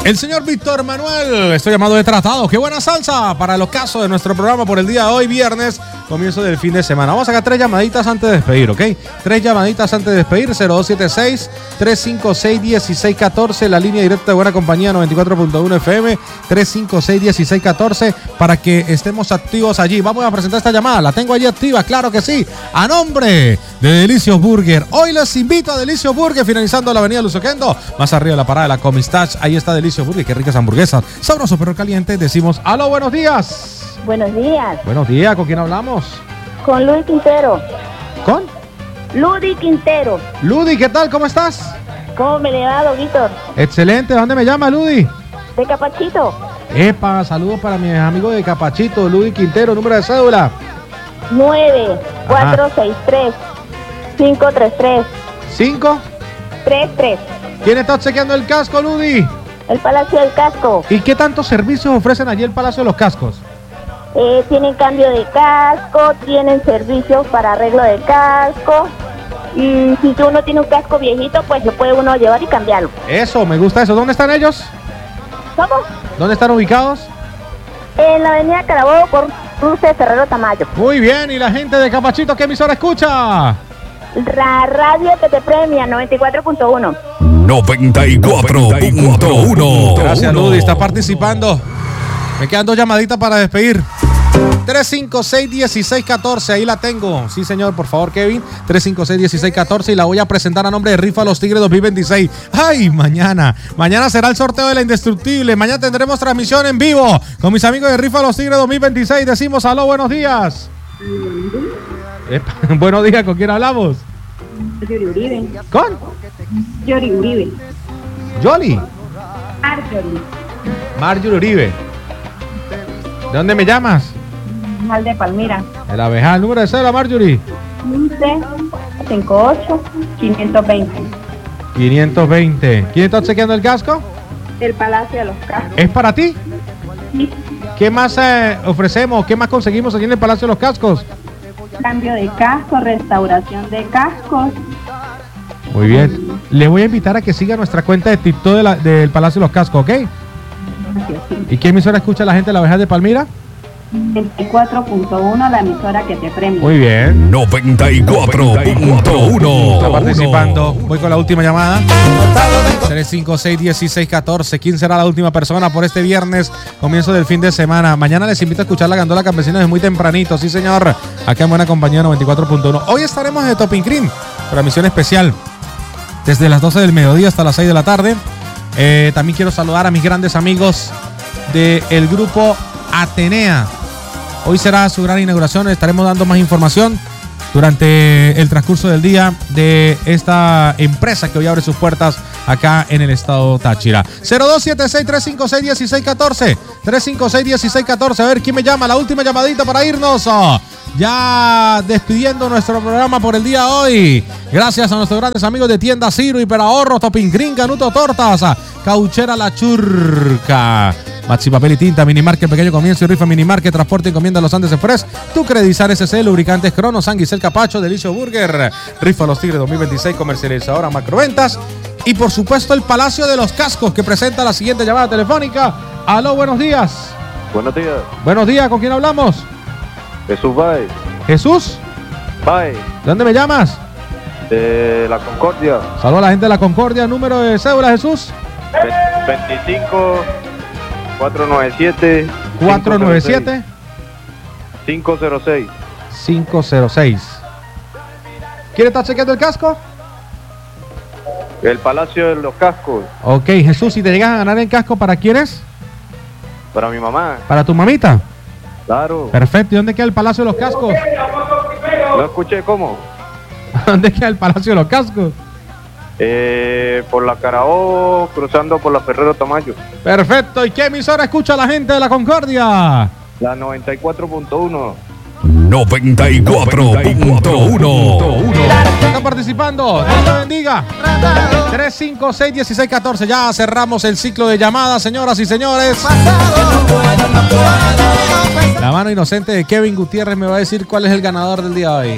El señor Víctor Manuel, estoy llamado de tratado. Qué buena salsa para el ocaso de nuestro programa por el día de hoy, viernes, comienzo del fin de semana. Vamos a sacar 3 llamaditas antes de despedir, ¿ok? 3 llamaditas antes de despedir, 0276-356-1614, la línea directa de Buena Compañía 94.1 FM, 356-1614, para que estemos activos allí. Vamos a presentar esta llamada, la tengo allí activa, claro que sí, a nombre de Delicios Burger. Hoy les invito a Delicios Burger, finalizando la avenida Luzoquendo, más arriba de la parada de la Comistach, ahí está Delicios Burger, qué ricas hamburguesas, sabroso perro caliente. Decimos, aló, buenos días. Buenos días. Buenos días, ¿con quién hablamos? Con Ludy Quintero. ¿Con? Ludy Quintero. Ludy, ¿qué tal? ¿Cómo estás? ¿Cómo me le va, Víctor? Excelente, ¿dónde me llama, Ludy? De Capachito. Epa, saludos para mis amigos de Capachito, Ludy Quintero, número de cédula. 9433-533. 5. 33. ¿Quién está chequeando el casco, Ludy? El Palacio del Casco. ¿Y qué tantos servicios ofrecen allí el Palacio de los Cascos? Tienen cambio de casco, tienen servicios para arreglo de casco. Y si uno tiene un casco viejito, pues lo puede uno llevar y cambiarlo. Eso, me gusta eso. ¿Dónde están ellos? ¿Cómo? ¿Dónde están ubicados? En la avenida Carabobo por Cruce Ferrero Tamayo. Muy bien, ¿y la gente de Capachito qué emisora escucha? La radio que te premia, 94.1. 94.1. Gracias, Ludy, está participando. Me quedan 2 llamaditas para despedir. 356-1614, ahí la tengo. Sí, señor, por favor, Kevin. 356-1614 y la voy a presentar a nombre de Rifa Los Tigres 2026. ¡Ay, mañana! Mañana será el sorteo de la Indestructible. Mañana tendremos transmisión en vivo con mis amigos de Rifa Los Tigres 2026. Decimos, aló, buenos días. Buenos días, ¿con quién hablamos? Yuri Uribe. ¿Con? Yuri Uribe. ¿Yoli? Marjorie. Marjorie Uribe. ¿De dónde me llamas? Al de Palmira. El Abejal, número de cédula, Marjorie. 1558-520. 520. ¿Quién está chequeando el casco? El Palacio de los Cascos. ¿Es para ti? Sí. ¿Qué más ofrecemos? ¿Qué más conseguimos aquí en el Palacio de los Cascos? Cambio de casco, restauración de cascos. Muy bien. Le voy a invitar a que siga nuestra cuenta de TikTok del Palacio de los Cascos, ¿ok? ¿Y qué emisora escucha la gente de la Abejal de Palmira? 24.1, la emisora que te premia. Muy bien. 94.1. Está participando. Voy con la última llamada. 356-1614. ¿Quién será la última persona por este viernes, comienzo del fin de semana? Mañana les invito a escuchar la Gandola Campesina desde muy tempranito. Sí, señor. Acá en Buena Compañía 94.1. Hoy estaremos de Topping Cream, transmisión especial desde las 12 del mediodía hasta las 6 de la tarde. También quiero saludar a mis grandes amigos del grupo Atenea. Hoy será su gran inauguración. Estaremos dando más información durante el transcurso del día de esta empresa que hoy abre sus puertas acá en el estado Táchira. 0276-356-1614. 356-1614. A ver quién me llama. La última llamadita para irnos. Ya despidiendo nuestro programa por el día de hoy. Gracias a nuestros grandes amigos de Tienda Ciro, Hiperahorro, Topping Cream, Canuto Tortas, Cauchera La Churca, Maxi Papel y Tinta, Minimarket Pequeño Comienzo y Rifa Minimarket, Transporte y Encomienda Los Andes Express, Tu Credizar SC, Lubricantes Cronos, Sanguicel Capacho, Delicio Burger, Rifa Los Tigres 2026, comercializadora Macroventas y por supuesto el Palacio de los Cascos que presenta la siguiente llamada telefónica. Aló, buenos días. Buenos días. Buenos días, ¿con quién hablamos? Jesús Baez. ¿Jesús? Baez. ¿De dónde me llamas? De La Concordia. Saludos a la gente de La Concordia. Número de cédula, Jesús. 25 497 497 506. 506. ¿Quiere estar chequeando el casco? El Palacio de los Cascos. Ok, Jesús, si te llegas a ganar el casco, ¿para quién es? Para mi mamá. ¿Para tu mamita? Claro. Perfecto. ¿Y dónde queda el Palacio de los Cascos? No escuché cómo. ¿Dónde queda el Palacio de los Cascos? Por la Carabobo, cruzando por la Ferrero Tamayo. Perfecto. ¿Y qué emisora escucha la gente de La Concordia? La 94.1. 94.1. Están participando. Dios te bendiga. 356-1614. Ya cerramos el ciclo de llamadas, señoras y señores. La mano inocente de Kevin Gutiérrez me va a decir cuál es el ganador del día de hoy.